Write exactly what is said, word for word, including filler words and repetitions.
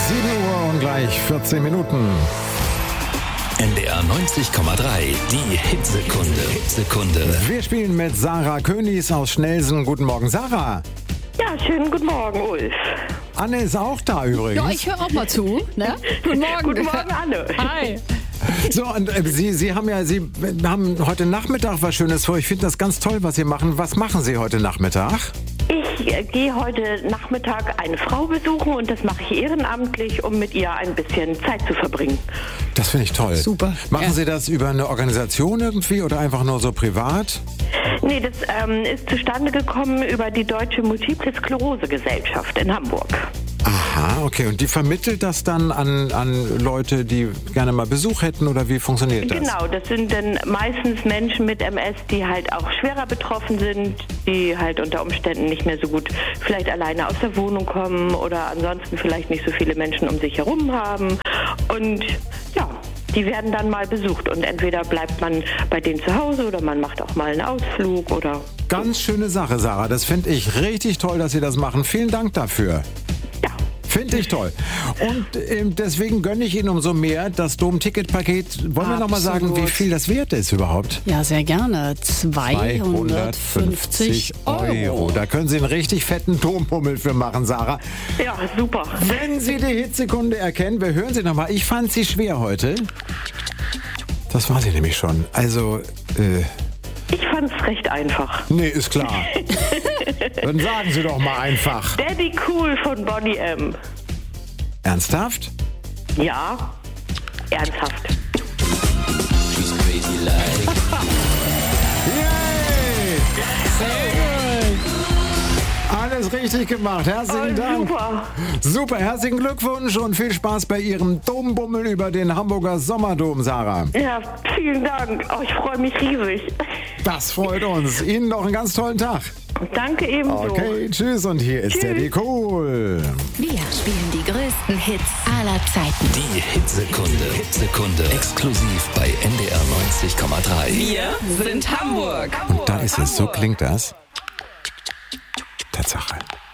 sieben Uhr und gleich vierzehn Minuten. N D R neunzig Komma drei, die Hitsekunde. Hitsekunde. Wir spielen mit Sarah Königs aus Schnelsen. Guten Morgen, Sarah. Ja, schönen guten Morgen, Ulf. Anne ist auch da übrigens. Ja, ich höre auch mal zu. Ne? Guten Morgen. Guten Morgen, Anne. Hi. So, und äh, Sie, Sie haben ja, Sie haben heute Nachmittag was Schönes vor. Ich finde das ganz toll, was Sie machen. Was machen Sie heute Nachmittag? Ich äh, gehe heute Nachmittag eine Frau besuchen und das mache ich ehrenamtlich, um mit ihr ein bisschen Zeit zu verbringen. Das finde ich toll. Super. Machen Ja. Sie das über eine Organisation irgendwie oder einfach nur so privat? Nee, das ähm, ist zustande gekommen über die Deutsche Multiple Sklerose Gesellschaft in Hamburg. Aha, okay. Und die vermittelt das dann an, an Leute, die gerne mal Besuch hätten oder wie funktioniert das? Genau, das sind dann meistens Menschen mit M S, die halt auch schwerer betroffen sind, die halt unter Umständen nicht mehr so gut vielleicht alleine aus der Wohnung kommen oder ansonsten vielleicht nicht so viele Menschen um sich herum haben. Und ja, die werden dann mal besucht und entweder bleibt man bei denen zu Hause oder man macht auch mal einen Ausflug oder... Ganz schöne Sache, Sarah. Das finde ich richtig toll, dass Sie das machen. Vielen Dank dafür. Ja. Finde ich toll. Und ähm, deswegen gönne ich Ihnen umso mehr das Dom-Ticket-Paket. Wollen wir noch mal sagen, wie Absolut. viel das wert ist überhaupt? Ja, sehr gerne. zweihundertfünfzig Euro. Da können Sie einen richtig fetten Domhummel für machen, Sarah. Ja, super. Wenn Sie die Hitsekunde erkennen, wir hören Sie noch mal. Ich fand sie schwer heute. Das war sie nämlich schon. Also, äh, Ich fand's recht einfach. nee, ist klar. Dann sagen Sie doch mal einfach. Daddy Cool von Bonnie M. Ernsthaft? Ja, ernsthaft. Yay! Alles richtig gemacht. Herzlichen Oh, Dank. super. Super, herzlichen Glückwunsch und viel Spaß bei Ihrem Dombummel über den Hamburger Sommerdom, Sarah. Ja, vielen Dank. Oh, ich freue mich riesig. Das freut uns. Ihnen noch einen ganz tollen Tag. Danke ebenso. Okay, tschüss und hier ist Tschüss. Daddy Cool. Wir spielen die größten Hits aller Zeiten. Die Hitsekunde. Hitsekunde. Exklusiv bei N D R neunzig Komma drei. Wir sind Hamburg. Und da ist es, so klingt das. Tatsache.